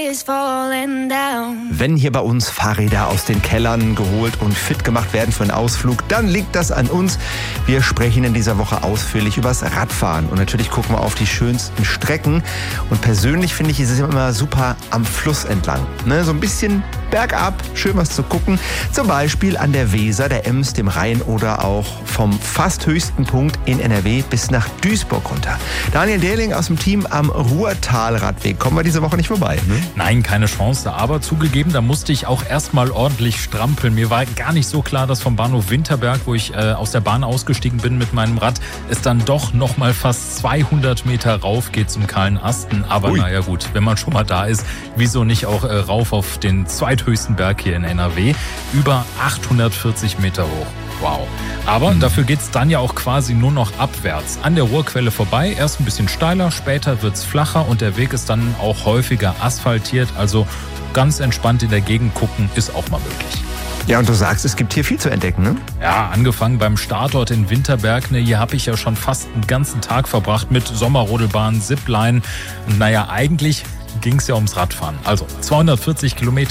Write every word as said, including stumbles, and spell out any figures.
is falling down. Wenn hier bei uns Fahrräder aus den Kellern geholt und fit gemacht werden für einen Ausflug, dann liegt das an uns. Wir sprechen in dieser Woche ausführlich übers Radfahren und natürlich gucken wir auf die schönsten Strecken. Und persönlich finde ich, ist es immer super am Fluss entlang. Ne? So ein bisschen bergab, schön was zu gucken. Zum Beispiel an der Weser, der Ems, dem Rhein oder auch vom fast höchsten Punkt in N R W bis nach Duisburg runter. Daniel Dehling aus dem Team am Ruhrtal-Radweg. Kommen wir diese Woche nicht vorbei. Ne? Nein, keine Chance. Aber zugegeben, da musste ich auch erstmal ordentlich strampeln. Mir war gar nicht so klar, dass vom Bahnhof Winterberg, wo ich äh, aus der Bahn ausgestiegen bin mit meinem Rad, es dann doch noch mal fast zweihundert Meter rauf geht zum Kahlen Asten. Aber Ui. naja gut, wenn man schon mal da ist, wieso nicht auch äh, rauf auf den zweithöchsten Berg hier in N R W? Über achthundertvierzig Meter hoch. Wow. Aber mhm. dafür geht's dann ja auch quasi nur noch abwärts. An der Ruhrquelle vorbei, erst ein bisschen steiler, später wird's flacher und der Weg ist dann auch häufiger asphaltiert. Also ganz entspannt in der Gegend gucken ist auch mal möglich. Ja, und du sagst, es gibt hier viel zu entdecken, ne? Ja, angefangen beim Startort in Winterberg. Ne, hier habe ich ja schon fast einen ganzen Tag verbracht mit Sommerrodelbahn, Zipline. Und naja, eigentlich ging es ja ums Radfahren. Also zweihundertvierzig Kilometer